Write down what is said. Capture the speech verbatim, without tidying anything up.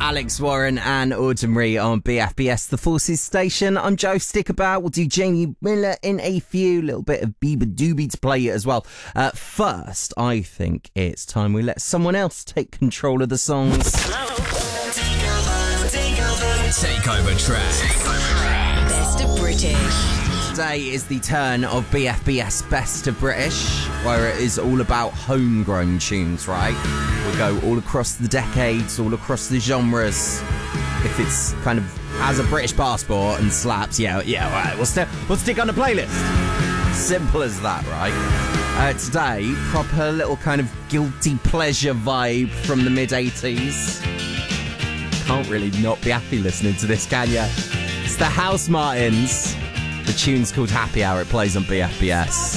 Alex Warren and Ordinary on B F B S, the Forces Station. I'm Joe. Stick about. We'll do Jamie Miller in a few. Little bit of Bieber Doobie to play it as well. Uh, first, I think it's time we let someone else take control of the songs. Takeover track. Best of British. Today is the turn of B F B S Best of British, where it is all about homegrown tunes, right? We'll go all across the decades, all across the genres. If it's kind of has a British passport and slaps, yeah, yeah, all right, we'll, st- we'll stick on the playlist. Simple as that, right? Uh, today, proper little kind of guilty pleasure vibe from the mid-eighties. Can't really not be happy listening to this, can ya? It's the House Martins. The tune's called Happy Hour. It plays on B F B S.